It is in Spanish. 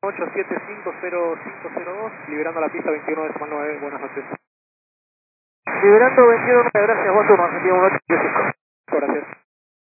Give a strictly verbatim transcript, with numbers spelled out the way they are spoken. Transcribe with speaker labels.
Speaker 1: ocho siete cinco cero cinco cero dos, liberando la pista veintiuno decimal nueve, buenas noches.
Speaker 2: Liberando veintiuno nueve, gracias, Boston, Argentina uno ocho siete cinco.